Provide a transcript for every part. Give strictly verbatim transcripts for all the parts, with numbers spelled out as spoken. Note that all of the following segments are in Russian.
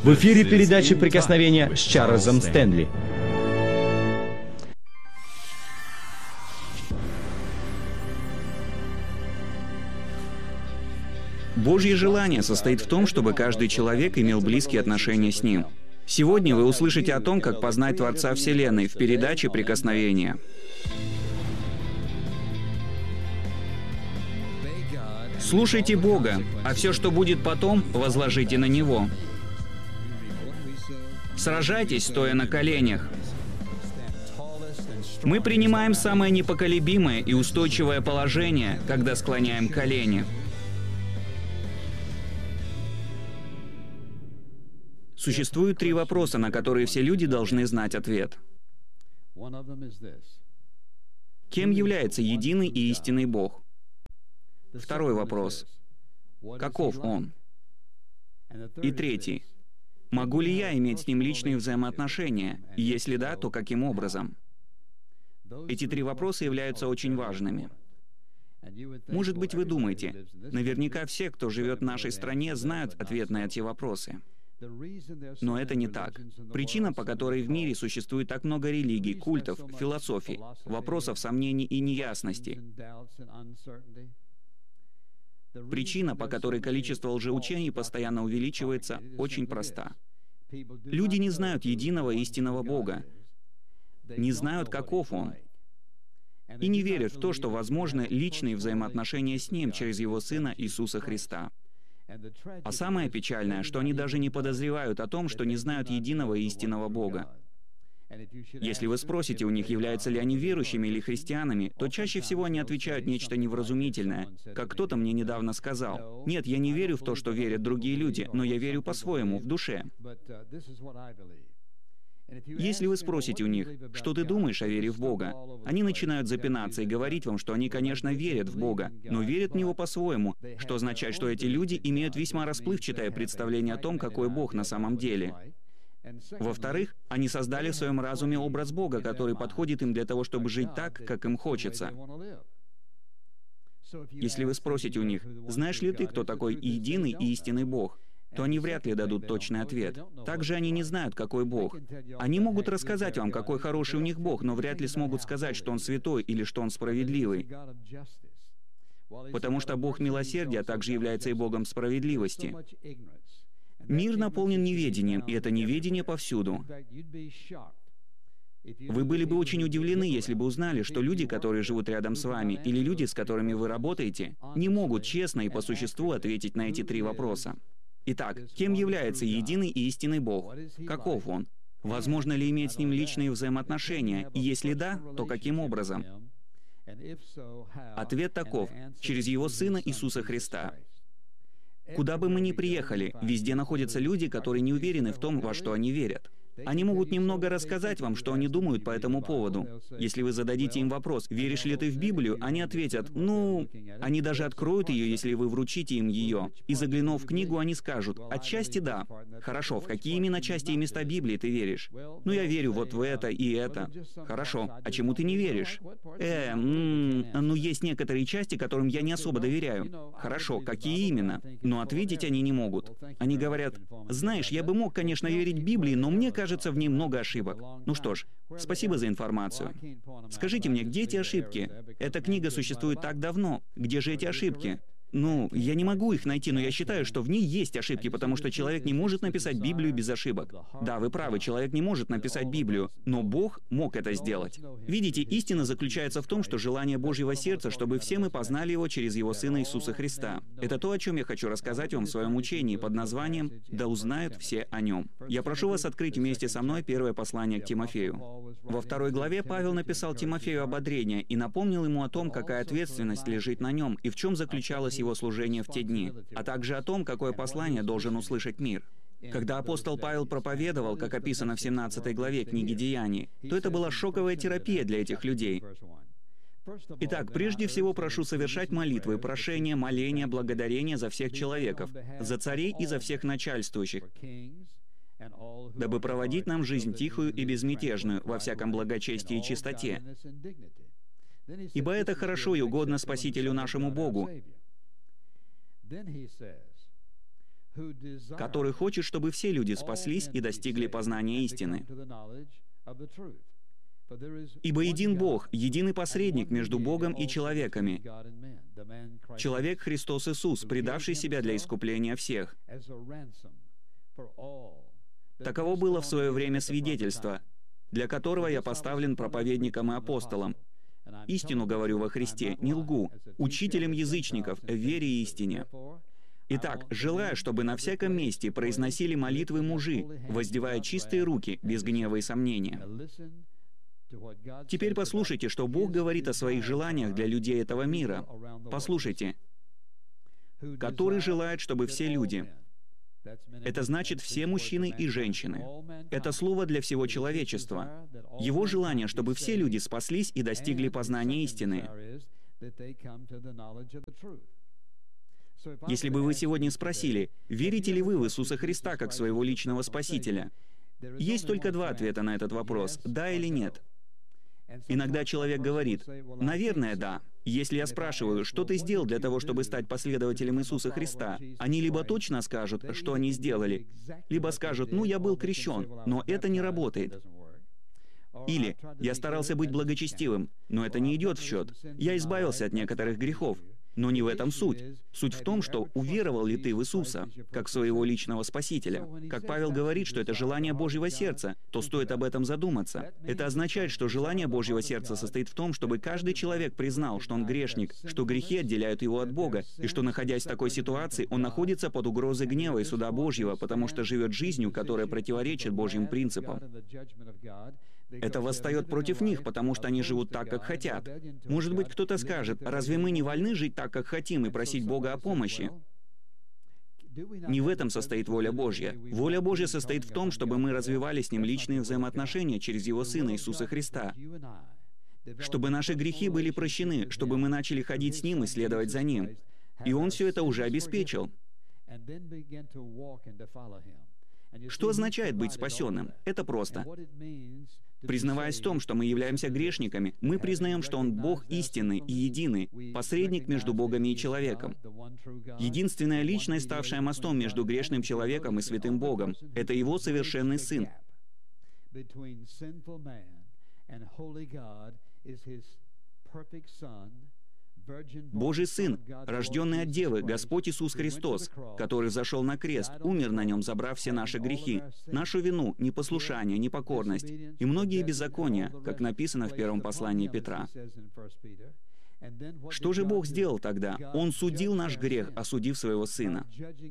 В эфире передачи «Прикосновения» с Чарльзом Стэнли. Божье желание состоит в том, чтобы каждый человек имел близкие отношения с Ним. Сегодня вы услышите о том, как познать Творца Вселенной в передаче «Прикосновения». Слушайте Бога, а все, что будет потом, возложите на Него. Сражайтесь, стоя на коленях. Мы принимаем самое непоколебимое и устойчивое положение, когда склоняем колени. Существует три вопроса, на которые все люди должны знать ответ. Кем является единый и истинный Бог? Второй вопрос. Каков Он? И третий. Могу ли я иметь с Ним личные взаимоотношения? И если да, то каким образом? Эти три вопроса являются очень важными. Может быть, вы думаете, наверняка все, кто живет в нашей стране, знают ответ на эти вопросы. Но это не так. Причина, по которой в мире существует так много религий, культов, философий, вопросов сомнений и неясности, причина, по которой количество лжеучений постоянно увеличивается, очень проста. Люди не знают единого истинного Бога, не знают, каков Он, и не верят в то, что возможны личные взаимоотношения с Ним через Его Сына Иисуса Христа. А самое печальное, что они даже не подозревают о том, что не знают единого истинного Бога. Если вы спросите у них, являются ли они верующими или христианами, то чаще всего они отвечают нечто невразумительное. Как кто-то мне недавно сказал: «Нет, я не верю в то, что верят другие люди, но я верю по-своему, в душе». Если вы спросите у них, что ты думаешь о вере в Бога, они начинают запинаться и говорить вам, что они, конечно, верят в Бога, но верят в Него по-своему, что означает, что эти люди имеют весьма расплывчатое представление о том, какой Бог на самом деле. Во-вторых, они создали в своем разуме образ Бога, который подходит им для того, чтобы жить так, как им хочется. Если вы спросите у них, знаешь ли ты, кто такой единый и истинный Бог, то они вряд ли дадут точный ответ. Также они не знают, какой Бог. Они могут рассказать вам, какой хороший у них Бог, но вряд ли смогут сказать, что Он святой или что Он справедливый. Потому что Бог милосердия также является и Богом справедливости. Мир наполнен неведением, и это неведение повсюду. Вы были бы очень удивлены, если бы узнали, что люди, которые живут рядом с вами, или люди, с которыми вы работаете, не могут честно и по существу ответить на эти три вопроса. Итак, кем является единый и истинный Бог? Каков Он? Возможно ли иметь с Ним личные взаимоотношения? И если да, то каким образом? Ответ таков: через Его Сына Иисуса Христа. Куда бы мы ни приехали, везде находятся люди, которые не уверены в том, во что они верят. Они могут немного рассказать вам, что они думают по этому поводу. Если вы зададите им вопрос, веришь ли ты в Библию, они ответят, ну... Они даже откроют ее, если вы вручите им ее. И заглянув в книгу, они скажут, отчасти да. Хорошо, в какие именно части и места Библии ты веришь? Ну, я верю вот в это и это. Хорошо, а чему ты не веришь? Э, м-м, ну, есть некоторые части, которым я не особо доверяю. Хорошо, какие именно? Но ответить они не могут. Они говорят, знаешь, я бы мог, конечно, верить Библии, но мне кажется, Кажется, в ней много ошибок. Ну что ж, спасибо за информацию. Скажите мне, где эти ошибки? Эта книга существует так давно. Где же эти ошибки? Ну, я не могу их найти, но я считаю, что в ней есть ошибки, потому что человек не может написать Библию без ошибок. Да, вы правы, человек не может написать Библию, но Бог мог это сделать. Видите, истина заключается в том, что желание Божьего сердца, чтобы все мы познали Его через Его Сына Иисуса Христа. Это то, о чем я хочу рассказать вам в своем учении под названием «Да узнают все о Нем». Я прошу вас открыть вместе со мной первое послание к Тимофею. Во второй главе Павел написал Тимофею ободрение и напомнил ему о том, какая ответственность лежит на нем и в чем заключалась его служение в те дни, а также о том, какое послание должен услышать мир. Когда апостол Павел проповедовал, как описано в семнадцатой главе книги «Деяний», то это была шоковая терапия для этих людей. Итак, прежде всего прошу совершать молитвы, прошения, моления, благодарения за всех человеков, за царей и за всех начальствующих, дабы проводить нам жизнь тихую и безмятежную во всяком благочестии и чистоте. Ибо это хорошо и угодно Спасителю нашему Богу. который хочет, чтобы все люди спаслись и достигли познания истины. Ибо един Бог, единый посредник между Богом и человеками, человек Христос Иисус, предавший себя для искупления всех. Таково было в свое время свидетельство, для которого я поставлен проповедником и апостолом. Истину говорю во Христе, не лгу, учителем язычников в вере и истине. Итак, желаю, чтобы на всяком месте произносили молитвы мужи, воздевая чистые руки, без гнева и сомнения. Теперь послушайте, что Бог говорит о своих желаниях для людей этого мира. Послушайте. «Который желает, чтобы все люди». Это значит все мужчины и женщины. Это слово для всего человечества. Его желание, чтобы все люди спаслись и достигли познания истины. Если бы вы сегодня спросили, верите ли вы в Иисуса Христа как своего личного Спасителя, есть только два ответа на этот вопрос — да или нет. Иногда человек говорит: «Наверное, да». Если я спрашиваю, что ты сделал для того, чтобы стать последователем Иисуса Христа, они либо точно скажут, что они сделали, либо скажут: «Ну, я был крещен», но это не работает. Или «Я старался быть благочестивым», но это не идет в счет. «Я избавился от некоторых грехов». Но не в этом суть. Суть в том, что уверовал ли ты в Иисуса, как своего личного Спасителя. Как Павел говорит, что это желание Божьего сердца, то стоит об этом задуматься. Это означает, что желание Божьего сердца состоит в том, чтобы каждый человек признал, что он грешник, что грехи отделяют его от Бога, и что, находясь в такой ситуации, он находится под угрозой гнева и суда Божьего, потому что живет жизнью, которая противоречит Божьим принципам. Это восстает против них, потому что они живут так, как хотят. Может быть, кто-то скажет: разве мы не вольны жить так, как хотим, и просить Бога о помощи? Не в этом состоит воля Божья. Воля Божья состоит в том, чтобы мы развивали с Ним личные взаимоотношения через Его Сына Иисуса Христа. Чтобы наши грехи были прощены, чтобы мы начали ходить с Ним и следовать за Ним. И Он все это уже обеспечил. Что означает быть спасенным? Это просто. Признаваясь в том, что мы являемся грешниками, мы признаем, что Он Бог истинный и единый, посредник между Богом и человеком. Единственная личность, ставшая мостом между грешным человеком и святым Богом, это Его совершенный Сын. Божий Сын, рожденный от Девы, Господь Иисус Христос, который взошел на крест, умер на нем, забрав все наши грехи, нашу вину, непослушание, непокорность и многие беззакония, как написано в первом послании Петра. Что же Бог сделал тогда? Он судил наш грех, осудив Своего Сына.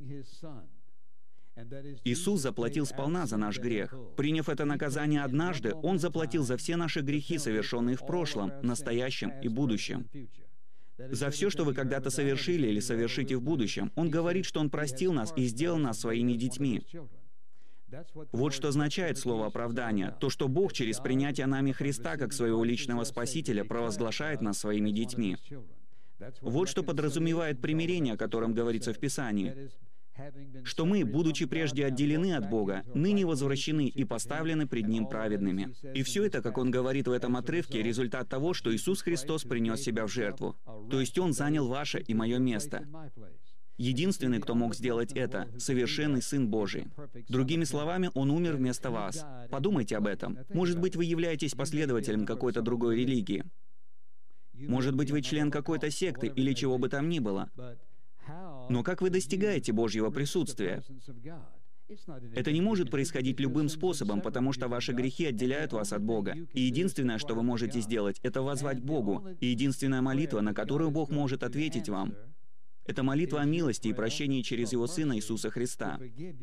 Иисус заплатил сполна за наш грех. Приняв это наказание однажды, Он заплатил за все наши грехи, совершенные в прошлом, настоящем и будущем. За все, что вы когда-то совершили или совершите в будущем. Он говорит, что Он простил нас и сделал нас Своими детьми. Вот что означает слово «оправдание», то, что Бог через принятие нами Христа как Своего личного Спасителя провозглашает нас Своими детьми. Вот что подразумевает примирение, о котором говорится в Писании. Что мы, будучи прежде отделены от Бога, ныне возвращены и поставлены пред Ним праведными. И все это, как он говорит в этом отрывке, результат того, что Иисус Христос принес себя в жертву. То есть Он занял ваше и мое место. Единственный, кто мог сделать это, совершенный Сын Божий. Другими словами, Он умер вместо вас. Подумайте об этом. Может быть, вы являетесь последователем какой-то другой религии. Может быть, вы член какой-то секты или чего бы там ни было. Но как вы достигаете Божьего присутствия? Это не может происходить любым способом, потому что ваши грехи отделяют вас от Бога. И единственное, что вы можете сделать, это воззвать к Богу. И единственная молитва, на которую Бог может ответить вам, это молитва о милости и прощении через Его Сына Иисуса Христа.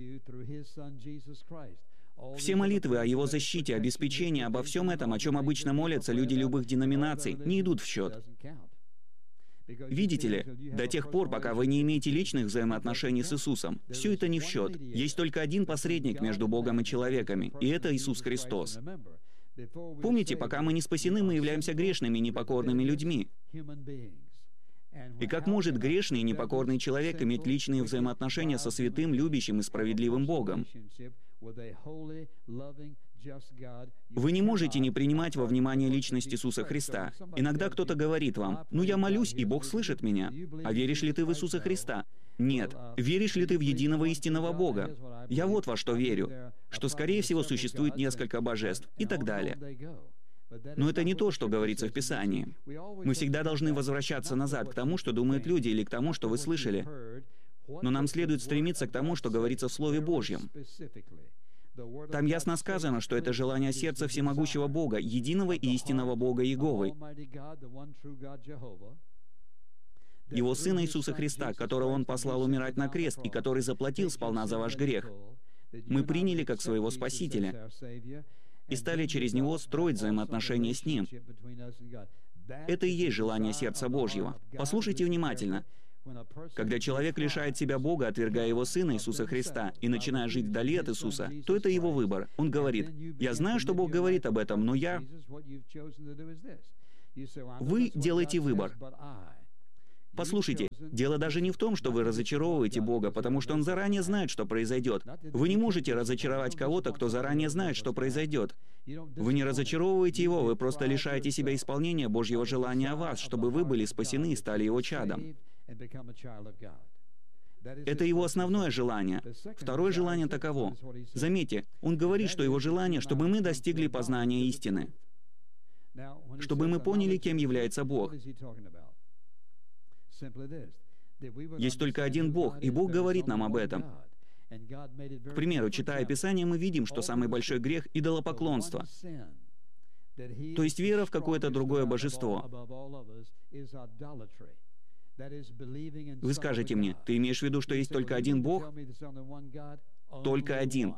Все молитвы о Его защите, обеспечении, обо всем этом, о чем обычно молятся люди любых деноминаций, не идут в счет. Видите ли, до тех пор, пока вы не имеете личных взаимоотношений с Иисусом, все это не в счет. Есть только один посредник между Богом и человеками, и это Иисус Христос. Помните, пока мы не спасены, мы являемся грешными и непокорными людьми. И как может грешный и непокорный человек иметь личные взаимоотношения со святым, любящим и справедливым Богом? Вы не можете не принимать во внимание личность Иисуса Христа. Иногда кто-то говорит вам: «Ну, я молюсь, и Бог слышит меня». А веришь ли ты в Иисуса Христа? Нет. Веришь ли ты в единого истинного Бога? Я вот во что верю, что, скорее всего, существует несколько божеств и так далее. Но это не то, что говорится в Писании. Мы всегда должны возвращаться назад к тому, что думают люди, или к тому, что вы слышали. Но нам следует стремиться к тому, что говорится в Слове Божьем. Там ясно сказано, что это желание сердца всемогущего Бога, единого и истинного Бога Иеговы, Его Сына Иисуса Христа, которого Он послал умирать на крест и который заплатил сполна за ваш грех. Мы приняли как своего Спасителя и стали через Него строить взаимоотношения с Ним. Это и есть желание сердца Божьего. Послушайте внимательно. Когда человек лишает себя Бога, отвергая Его Сына Иисуса Христа и начиная жить вдали от Иисуса, то это его выбор. Он говорит: «Я знаю, что Бог говорит об этом, но я...» Вы делаете выбор. Послушайте, дело даже не в том, что вы разочаровываете Бога, потому что Он заранее знает, что произойдет. Вы не можете разочаровать кого-то, кто заранее знает, что произойдет. Вы не разочаровываете Его, вы просто лишаете себя исполнения Божьего желания о вас, чтобы вы были спасены и стали Его чадом. Это Его основное желание. Второе желание таково. Заметьте, Он говорит, что Его желание, чтобы мы достигли познания истины, чтобы мы поняли, кем является Бог. Есть только один Бог, и Бог говорит нам об этом. К примеру, читая Писание, мы видим, что самый большой грех — идолопоклонство, то есть вера в какое-то другое божество. Вы скажете мне: ты имеешь в виду, что есть только один Бог? Только один.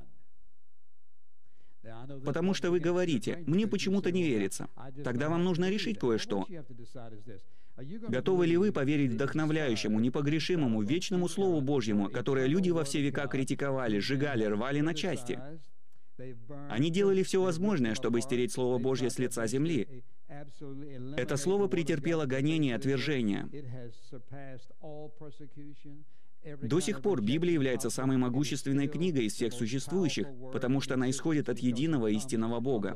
Потому что вы говорите: мне почему-то не верится. Тогда вам нужно решить кое-что. Готовы ли вы поверить вдохновляющему, непогрешимому, вечному Слову Божьему, которое люди во все века критиковали, сжигали, рвали на части? Они делали все возможное, чтобы стереть Слово Божье с лица земли. Это Слово претерпело гонение и отвержение. До сих пор Библия является самой могущественной книгой из всех существующих, потому что она исходит от единого истинного Бога.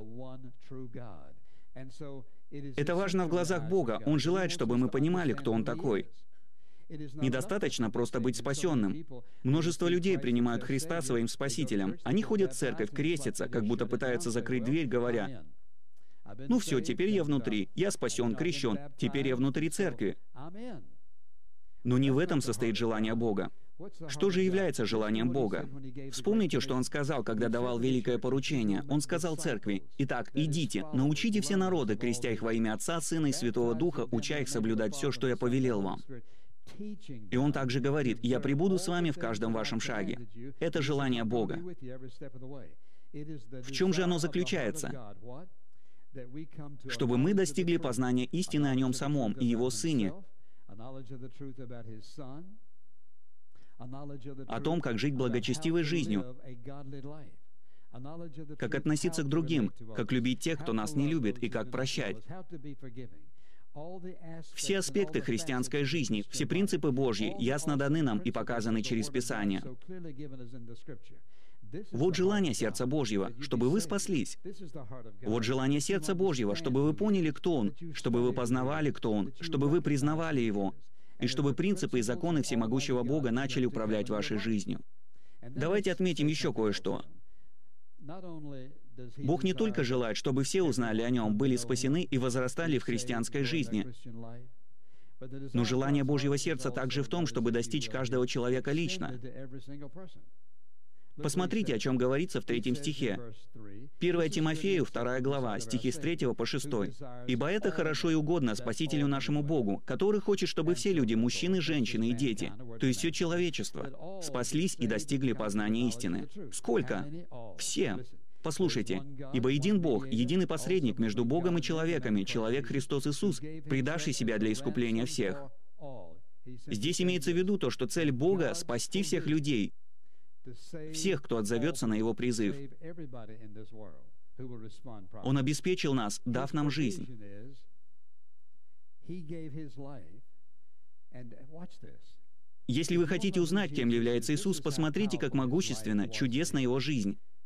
Это важно в глазах Бога. Он желает, чтобы мы понимали, кто Он такой. Недостаточно просто быть спасенным. Множество людей принимают Христа своим Спасителем. Они ходят в церковь, крестятся, как будто пытаются закрыть дверь, говоря: «Ну все, теперь я внутри, я спасен, крещен, теперь я внутри церкви». Но не в этом состоит желание Бога. Что же является желанием Бога? Вспомните, что Он сказал, когда давал великое поручение. Он сказал церкви: «Итак, идите, научите все народы, крестя их во имя Отца, Сына и Святого Духа, уча их соблюдать все, что я повелел вам». И Он также говорит: «Я пребуду с вами в каждом вашем шаге». Это желание Бога. В чем же оно заключается? Чтобы мы достигли познания истины о Нем самом и Его Сыне, о том, как жить благочестивой жизнью, как относиться к другим, как любить тех, кто нас не любит, и как прощать. Все аспекты христианской жизни, все принципы Божьи ясно даны нам и показаны через Писание. Вот желание сердца Божьего, чтобы вы спаслись. Вот желание сердца Божьего, чтобы вы поняли, кто Он, чтобы вы познавали, кто Он, чтобы вы признавали Его, и чтобы принципы и законы всемогущего Бога начали управлять вашей жизнью. Давайте отметим еще кое-что. Бог не только желает, чтобы все узнали о Нем, были спасены и возрастали в христианской жизни, но желание Божьего сердца также в том, чтобы достичь каждого человека лично. Посмотрите, о чем говорится в третьем стихе. первое Тимофею, вторая глава, стихи с третьего по шестой. «Ибо это хорошо и угодно Спасителю нашему Богу, который хочет, чтобы все люди, мужчины, женщины и дети, то есть все человечество, спаслись и достигли познания истины». Сколько? Все. Послушайте, «Ибо един Бог, единый посредник между Богом и человеками, человек Христос Иисус, предавший себя для искупления всех». Здесь имеется в виду то, что цель Бога — спасти всех людей, всех, кто отзовется на Его призыв. Он обеспечил нас, дав нам жизнь. Если вы хотите узнать, кем является Иисус, посмотрите, как могущественно, чудесна Его жизнь.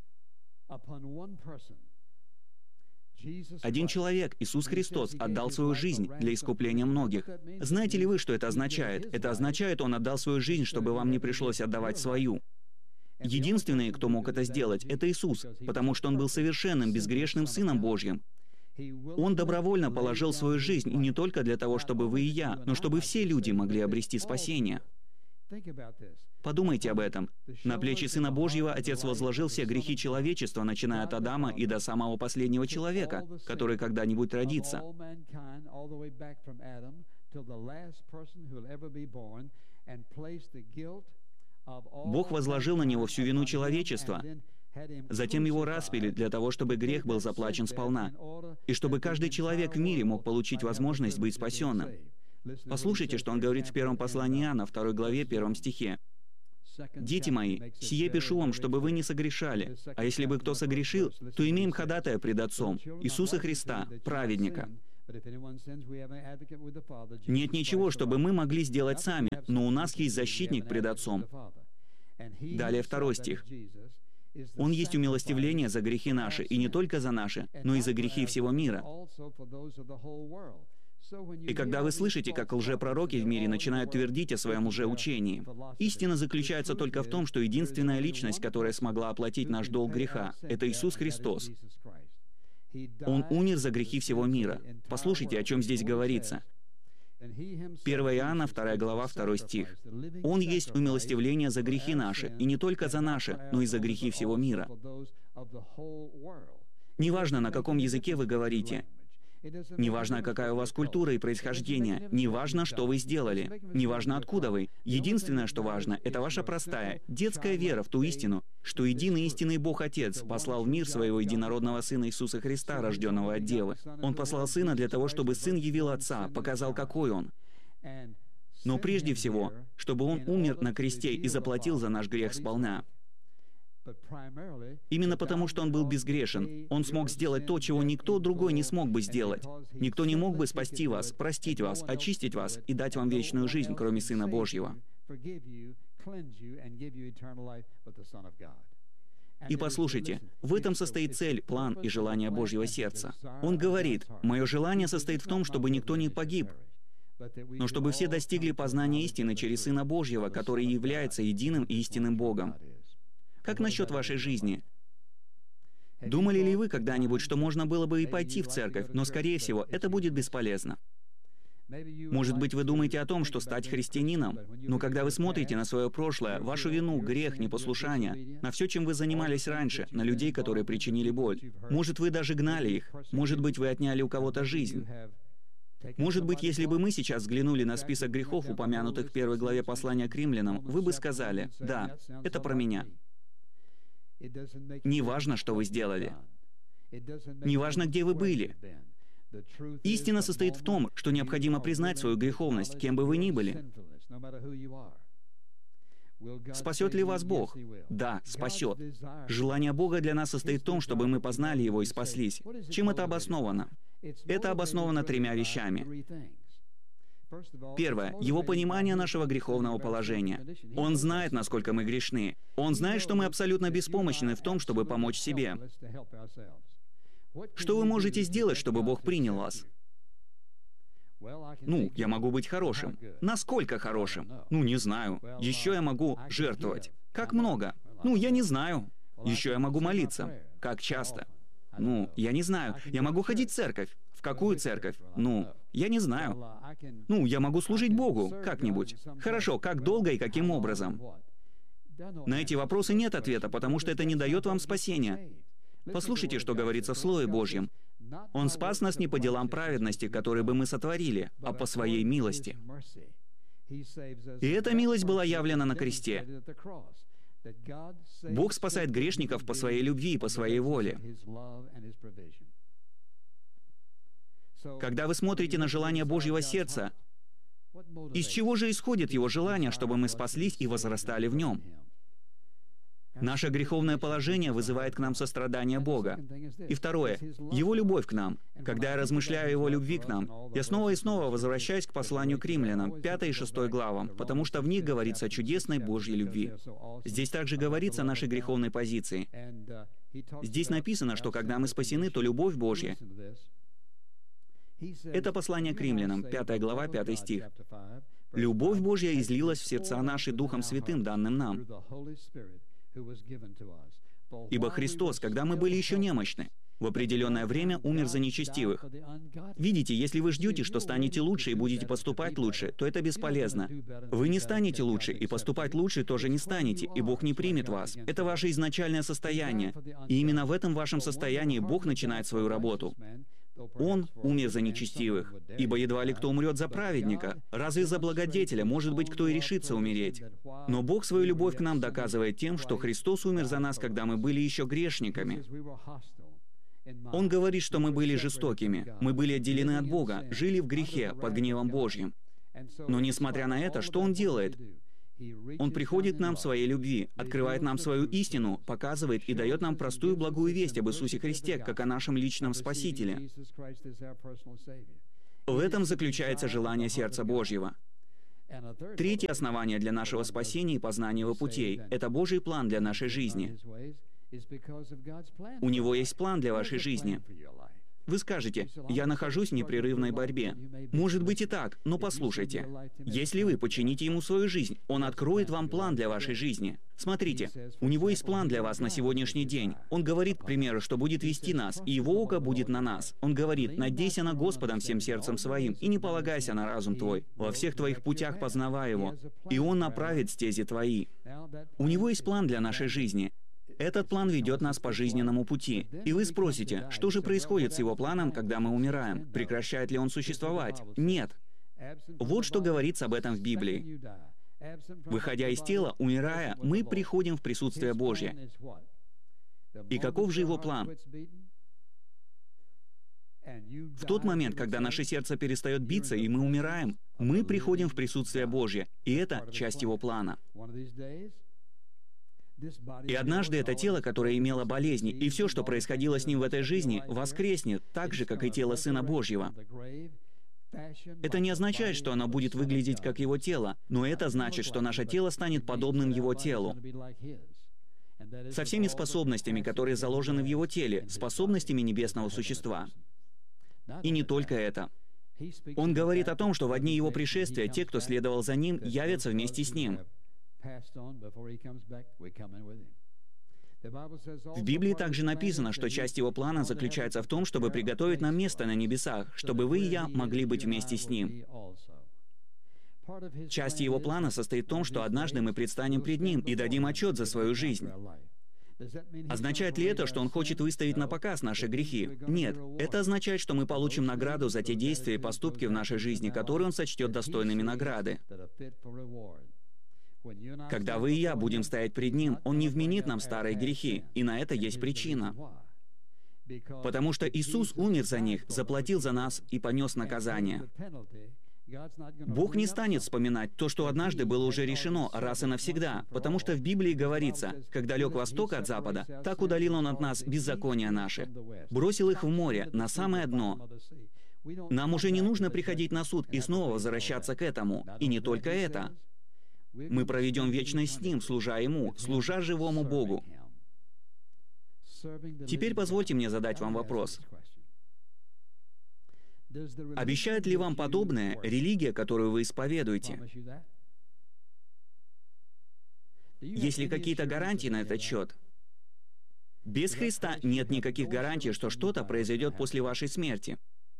Один человек, Иисус Христос, отдал свою жизнь для искупления многих. Знаете ли вы, что это означает? Это означает, Он отдал свою жизнь, чтобы вам не пришлось отдавать свою. Единственный, кто мог это сделать, это Иисус, потому что Он был совершенным, безгрешным Сыном Божьим. Он добровольно положил свою жизнь и не только для того, чтобы вы и я, но чтобы все люди могли обрести спасение. Подумайте об этом. На плечи Сына Божьего Отец возложил все грехи человечества, начиная от Адама и до самого последнего человека, который когда-нибудь родится. Бог возложил на Него всю вину человечества. Затем Его распяли для того, чтобы грех был заплачен сполна, и чтобы каждый человек в мире мог получить возможность быть спасенным. Послушайте, что Он говорит в первом послании Иоанна, второй главе, первом стихе. «Дети мои, сие пишу вам, чтобы вы не согрешали, а если бы кто согрешил, то имеем ходатая пред Отцом, Иисуса Христа, праведника». Нет ничего, чтобы мы могли сделать сами, но у нас есть защитник пред Отцом. Далее второй стих. «Он есть умилостивление за грехи наши, и не только за наши, но и за грехи всего мира». И когда вы слышите, как лжепророки в мире начинают твердить о своем лжеучении, истина заключается только в том, что единственная личность, которая смогла оплатить наш долг греха, это Иисус Христос. Он умер за грехи всего мира. Послушайте, о чем здесь говорится. первое Иоанна, вторая глава, второй стих. «Он есть умилостивление за грехи наши, и не только за наши, но и за грехи всего мира». Неважно, на каком языке вы говорите, неважно, какая у вас культура и происхождение, неважно, что вы сделали, неважно, откуда вы. Единственное, что важно, это ваша простая, детская вера в ту истину, что единый истинный Бог Отец послал в мир Своего единородного Сына Иисуса Христа, рожденного от Девы. Он послал Сына для того, чтобы Сын явил Отца, показал, какой Он. Но прежде всего, чтобы Он умер на кресте и заплатил за наш грех сполна. Именно потому, что Он был безгрешен, Он смог сделать то, чего никто другой не смог бы сделать. Никто не мог бы спасти вас, простить вас, очистить вас и дать вам вечную жизнь, кроме Сына Божьего. И послушайте, в этом состоит цель, план и желание Божьего сердца. Он говорит, «Мое желание состоит в том, чтобы никто не погиб, но чтобы все достигли познания истины через Сына Божьего, который является единым и истинным Богом». Как насчет вашей жизни? Думали ли вы когда-нибудь, что можно было бы и пойти в церковь, но, скорее всего, это будет бесполезно? Может быть, вы думаете о том, что стать христианином, но когда вы смотрите на свое прошлое, вашу вину, грех, непослушание, на все, чем вы занимались раньше, на людей, которые причинили боль, может, вы даже гнали их, может быть, вы отняли у кого-то жизнь. Может быть, если бы мы сейчас взглянули на список грехов, упомянутых в первой главе послания к римлянам, вы бы сказали, «Да, это про меня». Не важно, что вы сделали. Не важно, где вы были. Истина состоит в том, что необходимо признать свою греховность, кем бы вы ни были. Спасет ли вас Бог? Да, спасет. Желание Бога для нас состоит в том, чтобы мы познали Его и спаслись. Чем это обосновано? Это обосновано тремя вещами. Первое. Его понимание нашего греховного положения. Он знает, насколько мы грешны. Он знает, что мы абсолютно беспомощны в том, чтобы помочь себе. Что вы можете сделать, чтобы Бог принял вас? Ну, я могу быть хорошим. Насколько хорошим? Ну, не знаю. Еще я могу жертвовать. Как много? Ну, я не знаю. Еще я могу молиться. Как часто? Ну, я не знаю. Я могу ходить в церковь. В какую церковь? Ну, я не знаю. Ну, я могу служить Богу как-нибудь. Хорошо, как долго и каким образом? На эти вопросы нет ответа, потому что это не дает вам спасения. Послушайте, что говорится в Слове Божьем. Он спас нас не по делам праведности, которые бы мы сотворили, а по Своей милости. И эта милость была явлена на кресте. Бог спасает грешников по Своей любви и по Своей воле. Когда вы смотрите на желание Божьего сердца, из чего же исходит Его желание, чтобы мы спаслись и возрастали в Нем? Наше греховное положение вызывает к нам сострадание Бога. И второе, Его любовь к нам. Когда я размышляю о Его любви к нам, я снова и снова возвращаюсь к посланию к римлянам, пятой и шестой главам, потому что в них говорится о чудесной Божьей любви. Здесь также говорится о нашей греховной позиции. Здесь написано, что когда мы спасены, то любовь Божья. Это послание к римлянам, пятая глава, пятый стих. «Любовь Божья излилась в сердца наши Духом Святым, данным нам». Ибо Христос, когда мы были еще немощны, в определенное время умер за нечестивых. Видите, если вы ждете, что станете лучше и будете поступать лучше, то это бесполезно. Вы не станете лучше, и поступать лучше тоже не станете, и Бог не примет вас. Это ваше изначальное состояние. И именно в этом вашем состоянии Бог начинает свою работу. Он умер за нечестивых, ибо едва ли кто умрет за праведника. Разве за благодетеля, может быть, кто и решится умереть? Но Бог свою любовь к нам доказывает тем, что Христос умер за нас, когда мы были еще грешниками. Он говорит, что мы были жестокими, мы были отделены от Бога, жили в грехе, под гневом Божьим. Но несмотря на это, что Он делает? Он приходит к нам в своей любви, открывает нам свою истину, показывает и дает нам простую благую весть об Иисусе Христе, как о нашем личном Спасителе. В этом заключается желание сердца Божьего. Третье основание для нашего спасения и познания Его путей — это Божий план для нашей жизни. У Него есть план для вашей жизни. Вы скажете, я нахожусь в непрерывной борьбе. Может быть и так, но послушайте. Если вы подчините Ему свою жизнь, Он откроет вам план для вашей жизни. Смотрите, у Него есть план для вас на сегодняшний день. Он говорит, к примеру, что будет вести нас, и Его око будет на нас. Он говорит, надейся на Господом всем сердцем своим, и не полагайся на разум твой. Во всех твоих путях познавай Его, и Он направит стези твои. У Него есть план для нашей жизни. Этот план ведет нас по жизненному пути. И вы спросите, что же происходит с Его планом, когда мы умираем? Прекращает ли он существовать? Нет. Вот что говорится об этом в Библии. Выходя из тела, умирая, мы приходим в присутствие Божье. И каков же Его план? В тот момент, когда наше сердце перестает биться, и мы умираем, мы приходим в присутствие Божье. И это часть Его плана. И однажды это тело, которое имело болезни, и все, что происходило с ним в этой жизни, воскреснет, так же, как и тело Сына Божьего. Это не означает, что оно будет выглядеть как Его тело, но это значит, что наше тело станет подобным Его телу. Со всеми способностями, которые заложены в Его теле, способностями небесного существа. И не только это. Он говорит о том, что во дни Его пришествия те, кто следовал за Ним, явятся вместе с Ним. В Библии также написано, что часть Его плана заключается в том, чтобы приготовить нам место на небесах, чтобы вы и я могли быть вместе с Ним. Часть Его плана состоит в том, что однажды мы предстанем пред Ним и дадим отчет за свою жизнь. Означает ли это, что Он хочет выставить на показ наши грехи? Нет. Это означает, что мы получим награду за те действия и поступки в нашей жизни, которые Он сочтет достойными награды. Когда вы и я будем стоять пред Ним, Он не вменит нам старые грехи, и на это есть причина. Потому что Иисус умер за них, заплатил за нас и понес наказание. Бог не станет вспоминать то, что однажды было уже решено раз и навсегда, потому что в Библии говорится, «Как далек восток от запада, так удалил Он от нас беззакония наши, бросил их в море, на самое дно». Нам уже не нужно приходить на суд и снова возвращаться к этому. И не только это. Мы проведем вечность с Ним, служа Ему, служа живому Богу. Теперь позвольте мне задать вам вопрос. Обещает ли вам подобное религия, которую вы исповедуете? Есть ли какие-то гарантии на этот счет? Без Христа нет никаких гарантий, что что-то произойдет после вашей смерти.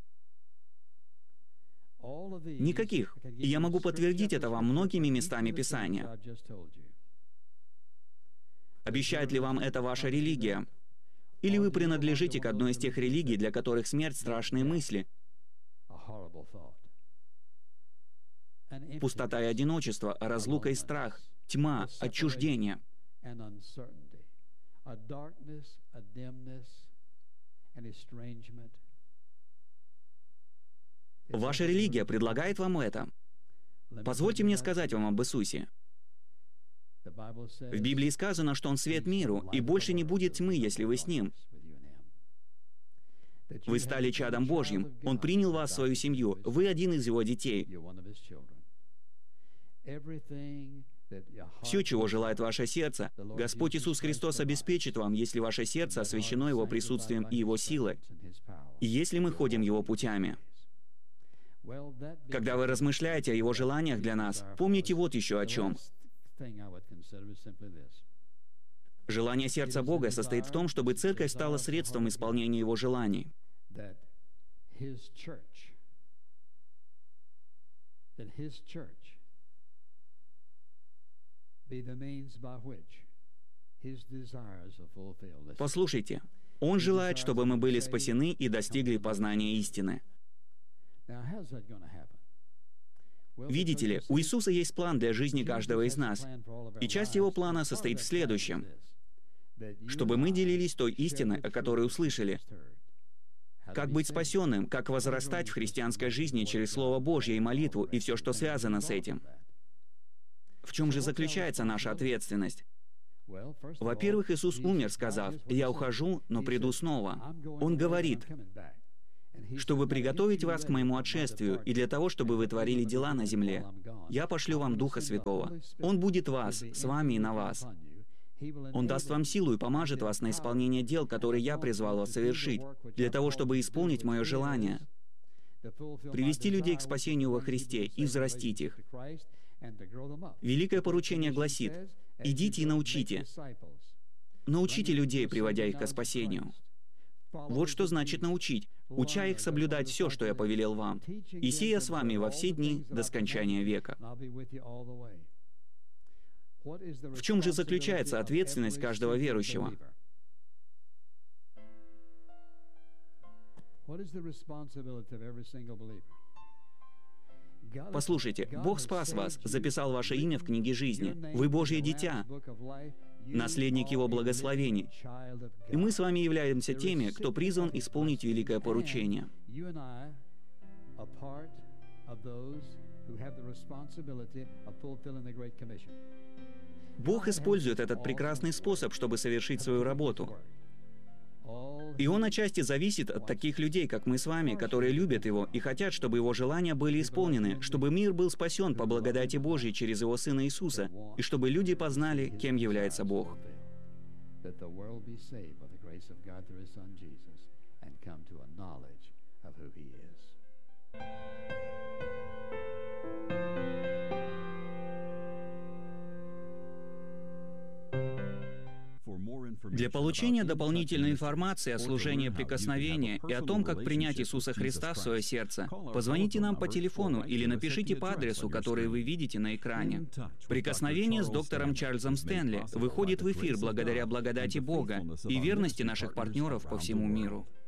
Никаких. И я могу подтвердить это вам многими местами Писания. Обещает ли вам это ваша религия? Или вы принадлежите к одной из тех религий, для которых смерть — страшные мысли? Пустота и одиночество, разлука и страх, тьма, отчуждение. Ваша религия предлагает вам это? Позвольте мне сказать вам об Иисусе. В Библии сказано, что Он свет миру, и больше не будет тьмы, если вы с Ним. Вы стали чадом Божьим. Он принял вас в свою семью. Вы один из Его детей. Все, чего желает ваше сердце, Господь Иисус Христос обеспечит вам, если ваше сердце освящено Его присутствием и Его силой, и если мы ходим Его путями. Когда вы размышляете о Его желаниях для нас, помните вот еще о чем. Желание сердца Бога состоит в том, чтобы церковь стала средством исполнения Его желаний. Послушайте, Он желает, чтобы мы были спасены и достигли познания истины. Видите ли, у Иисуса есть план для жизни каждого из нас, и часть Его плана состоит в следующем: чтобы мы делились той истиной, о которой услышали. Как быть спасенным, как возрастать в христианской жизни через Слово Божье и молитву, и все, что связано с этим. В чем же заключается наша ответственность? Во-первых, Иисус умер, сказав: «Я ухожу, но приду снова». Он говорит: «Чтобы приготовить вас к моему отшествию, и для того, чтобы вы творили дела на земле, я пошлю вам Духа Святого. Он будет вас, с вами и на вас. Он даст вам силу и помажет вас на исполнение дел, которые я призвал вас совершить, для того, чтобы исполнить мое желание, привести людей к спасению во Христе и взрастить их». Великое поручение гласит: «Идите и научите». Научите людей, приводя их к спасению. Вот что значит научить, уча их соблюдать все, что я повелел вам, и сия с вами во все дни до скончания века. В чем же заключается ответственность каждого верующего? Послушайте, Бог спас вас, записал ваше имя в книге жизни. Вы Божье дитя, наследник Его благословений. И мы с вами являемся теми, кто призван исполнить великое поручение. Бог использует этот прекрасный способ, чтобы совершить свою работу. И Он отчасти зависит от таких людей, как мы с вами, которые любят Его и хотят, чтобы Его желания были исполнены, чтобы мир был спасен по благодати Божьей через Его Сына Иисуса, и чтобы люди познали, кем является Бог. Для получения дополнительной информации о служении прикосновения и о том, как принять Иисуса Христа в свое сердце, позвоните нам по телефону или напишите по адресу, который вы видите на экране. Прикосновение с доктором Чарльзом Стэнли выходит в эфир благодаря благодати Бога и верности наших партнеров по всему миру.